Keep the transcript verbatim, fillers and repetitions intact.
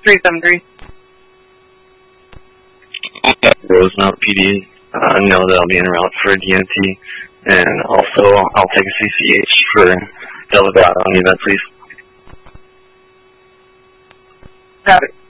three seven three. Rosemount P D. Uh, know that I'll be en route for D M T. And also, I'll take a C C H for Delgado. I need that, please. Got it.